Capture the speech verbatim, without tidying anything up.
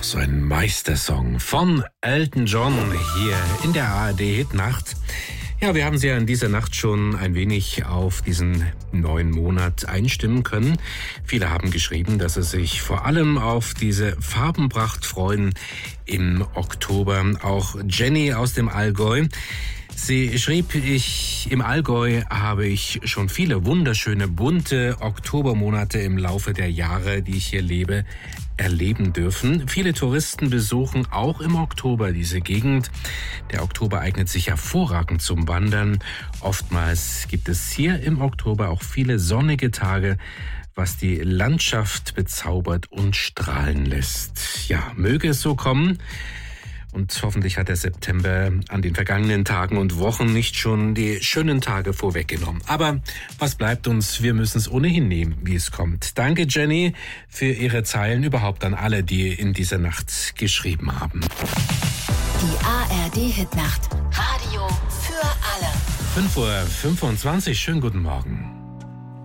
auch so ein Meistersong von Elton John hier in der A R D-Hitnacht. Ja, wir haben Sie ja in dieser Nacht schon ein wenig auf diesen neuen Monat einstimmen können. Viele haben geschrieben, dass sie sich vor allem auf diese Farbenpracht freuen im Oktober. Auch Jenny aus dem Allgäu. Sie schrieb, ich im Allgäu habe ich schon viele wunderschöne, bunte Oktobermonate im Laufe der Jahre, die ich hier lebe, erleben dürfen. Viele Touristen besuchen auch im Oktober diese Gegend. Der Oktober eignet sich hervorragend zum Wandern. Oftmals gibt es hier im Oktober auch viele sonnige Tage, was die Landschaft bezaubert und strahlen lässt. Ja, möge es so kommen. Und hoffentlich hat der September an den vergangenen Tagen und Wochen nicht schon die schönen Tage vorweggenommen. Aber was bleibt uns? Wir müssen es ohnehin nehmen, wie es kommt. Danke, Jenny, für Ihre Zeilen. Überhaupt an alle, die in dieser Nacht geschrieben haben. Die A R D-Hitnacht. Radio für alle. fünf Uhr fünfundzwanzig. Schönen guten Morgen.